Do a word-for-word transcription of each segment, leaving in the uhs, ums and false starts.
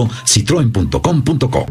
punto citroen punto com punto co.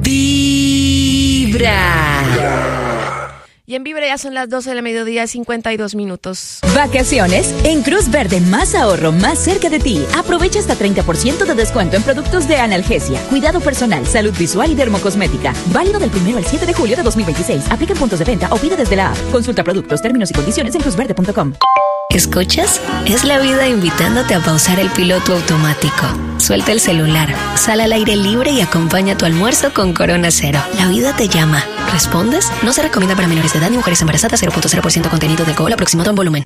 Vibra. Y en Vibra ya son las doce del mediodía, cincuenta y dos minutos. Vacaciones en Cruz Verde, más ahorro, más cerca de ti. Aprovecha hasta treinta por ciento de descuento en productos de analgesia, cuidado personal, salud visual y dermocosmética. Válido del primero al siete de julio de dos mil veintiséis. Aplica en puntos de venta o pide desde la app. Consulta productos, términos y condiciones en cruz verde punto com. ¿Escuchas? Es la vida invitándote a pausar el piloto automático. Suelta el celular, sal al aire libre y acompaña tu almuerzo con Corona Cero. La vida te llama. ¿Respondes? No se recomienda para menores de edad ni mujeres embarazadas. Cero punto cero por ciento contenido de alcohol aproximado en volumen.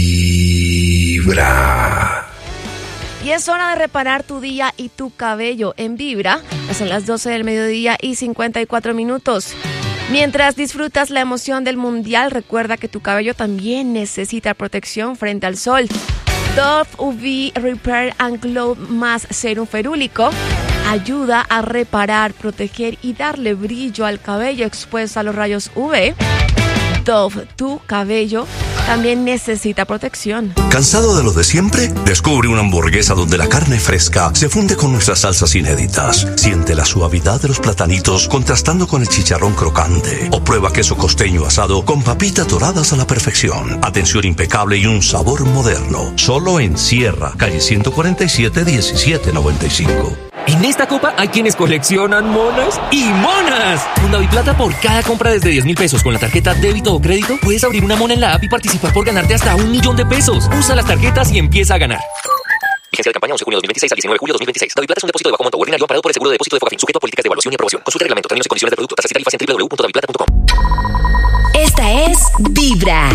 Vibra. Y es hora de reparar tu día y tu cabello en Vibra. Ya son las doce del mediodía y cincuenta y cuatro minutos. Mientras disfrutas la emoción del mundial, recuerda que tu cabello también necesita protección frente al sol. Dove U V Repair and Glow más serum ferúlico ayuda a reparar, proteger y darle brillo al cabello expuesto a los rayos U V. Dove, tu cabello también necesita protección. ¿Cansado de lo de siempre? Descubre una hamburguesa donde la carne fresca se funde con nuestras salsas inéditas. Siente la suavidad de los platanitos contrastando con el chicharrón crocante. O prueba queso costeño asado con papitas doradas a la perfección. Atención impecable y un sabor moderno. Solo en Sierra, calle ciento cuarenta y siete, diecisiete noventa y cinco. En esta copa hay quienes coleccionan monas y monas. Con DaviPlata, por cada compra desde diez mil pesos con la tarjeta débito o crédito, puedes abrir una mona en la app y participar por ganarte hasta un millón de pesos. Usa las tarjetas y empieza a ganar. Vigencia de campaña once de junio de dos mil veintiséis al diecinueve de julio de dos mil veintiséis. DaviPlata es un depósito de bajo monto ordinario amparado por el seguro de depósito de Fogafín, sujeto a políticas de evaluación y aprobación. Consulta el reglamento, términos y condiciones del producto, tasas y tarifas en doble u doble u doble u punto daviplata punto com. Esta es Vibra.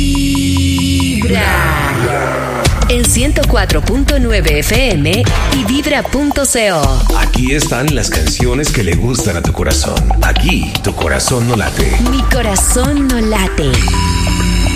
Vibra. En ciento cuatro punto nueve F M y vibra punto co. Aquí están las canciones que le gustan a tu corazón. Aquí tu corazón no late. Mi corazón no late.